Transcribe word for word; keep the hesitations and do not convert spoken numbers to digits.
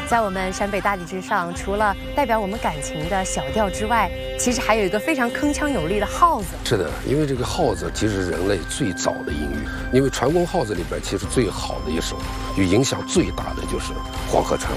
在我们陕北大地之上，除了代表我们感情的小调之外，其实还有一个非常铿锵有力的号子。 是的，因为这个号子其实是人类最早的音乐，因为传功号子里边其实最好的一首，就影响最大的就是《黄河传》。